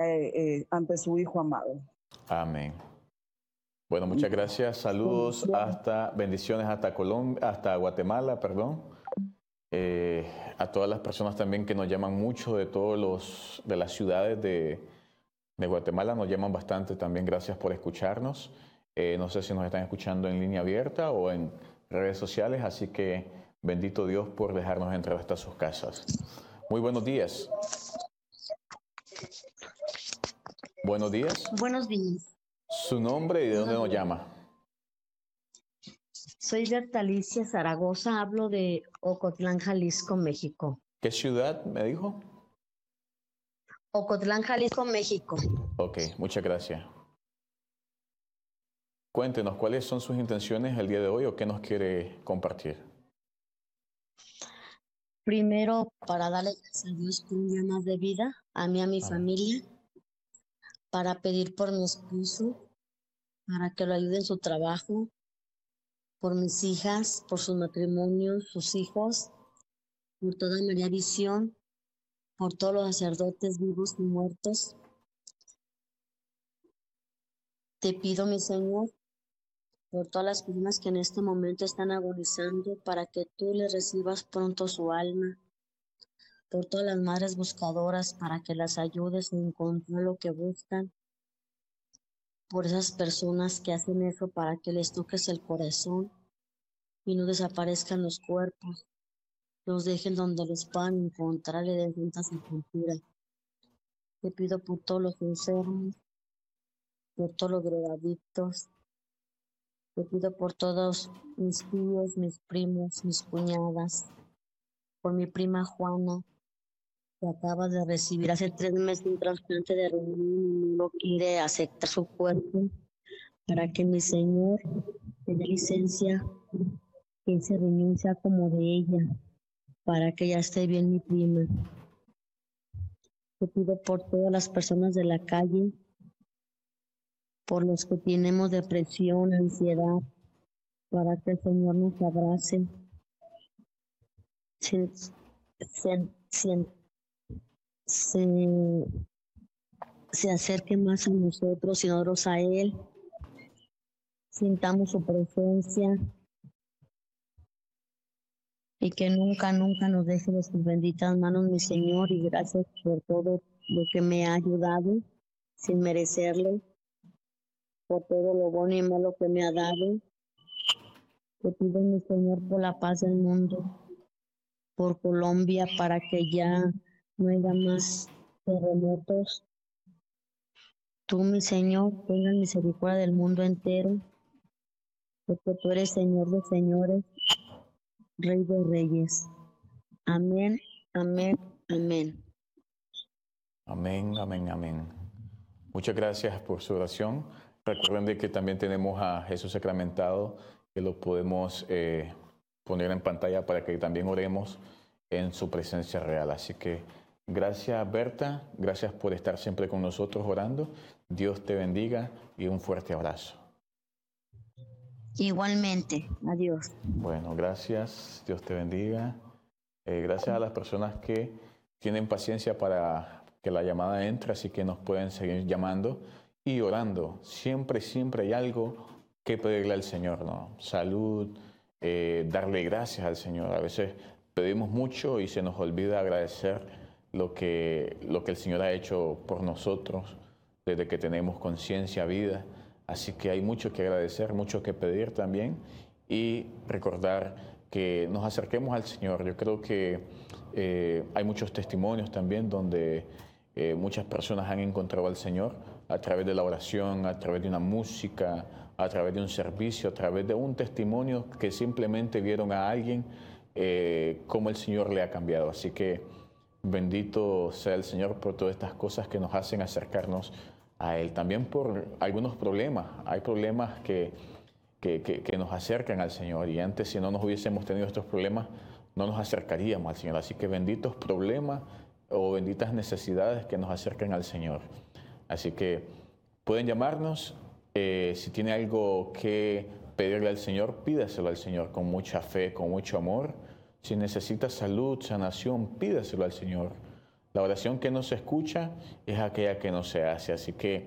ante su Hijo amado. Amén. Bueno, muchas gracias. Saludos bendiciones hasta Colombia, hasta Guatemala, perdón. A todas las personas también que nos llaman mucho de las ciudades de Guatemala, nos llaman bastante también. Gracias por escucharnos. No sé si nos están escuchando en línea abierta o en redes sociales, así que bendito Dios por dejarnos entrar hasta sus casas. Muy buenos días. Buenos días. Buenos días. ¿Su nombre y de dónde nos llama? Soy Berta Alicia Zaragoza, hablo de Ocotlán, Jalisco, México. ¿Qué ciudad me dijo? Ocotlán, Jalisco, México. Ok, muchas gracias. Cuéntenos, ¿cuáles son sus intenciones el día de hoy o qué nos quiere compartir? Primero, para darle gracias a Dios por un día más de vida, a mí y a mi familia, para pedir por mi esposo, para que lo ayude en su trabajo, por mis hijas, por sus matrimonios, sus hijos, por toda María Visión, por todos los sacerdotes vivos y muertos. Te pido, mi Señor, por todas las personas que en este momento están agonizando, para que tú les recibas pronto su alma, por todas las madres buscadoras, para que las ayudes a encontrar lo que buscan, por esas personas que hacen eso para que les toques el corazón y no desaparezcan los cuerpos, los dejen donde los puedan encontrar y den santa sepultura. Te pido por todos los enfermos, por todos los drogadictos, te pido por todos mis tíos, mis primos, mis cuñadas, por mi prima Juana, que acaba de recibir hace 3 meses un trasplante de riñón y no quiere aceptar su cuerpo, para que mi Señor me dé licencia, que ese riñón sea como de ella, para que ya esté bien mi prima. Te pido por todas las personas de la calle, por los que tenemos depresión, ansiedad, para que el Señor nos abrace, se acerque más a nosotros y nosotros a Él, sintamos su presencia y que nunca, nunca nos deje de sus benditas manos, mi Señor, y gracias por todo lo que me ha ayudado sin merecerlo, por todo lo bueno y malo que me ha dado. Te pido, mi Señor, por la paz del mundo, por Colombia, para que ya no haya más terremotos. Tú, mi Señor, tengas misericordia del mundo entero, porque tú eres Señor de señores, Rey de reyes. Amén, amén, amén. Amén, amén, amén. Muchas gracias por su oración. Recuerden de que también tenemos a Jesús sacramentado, que lo podemos poner en pantalla para que también oremos en su presencia real. Así que gracias, Berta, gracias por estar siempre con nosotros orando. Dios te bendiga y un fuerte abrazo. Igualmente, adiós. Bueno, gracias, Dios te bendiga. Gracias a las personas que tienen paciencia para que la llamada entre, así que nos pueden seguir llamando y orando. Siempre, siempre hay algo que pedirle al Señor, ¿no? Salud, darle gracias al Señor. A veces pedimos mucho y se nos olvida agradecer lo que el Señor ha hecho por nosotros desde que tenemos conciencia, vida. Así que hay mucho que agradecer, mucho que pedir también y recordar que nos acerquemos al Señor. Yo creo que hay muchos testimonios también donde muchas personas han encontrado al Señor a través de la oración, a través de una música, a través de un servicio, a través de un testimonio que simplemente vieron a alguien cómo el Señor le ha cambiado. Así que bendito sea el Señor por todas estas cosas que nos hacen acercarnos a Él. También por algunos problemas. Hay problemas que nos acercan al Señor. Y antes, si no nos hubiésemos tenido estos problemas, no nos acercaríamos al Señor. Así que benditos problemas o benditas necesidades que nos acercan al Señor. Así que pueden llamarnos. Si tiene algo que pedirle al Señor, pídaselo al Señor con mucha fe, con mucho amor. Si necesita salud, sanación, pídaselo al Señor. La oración que no se escucha es aquella que no se hace. Así que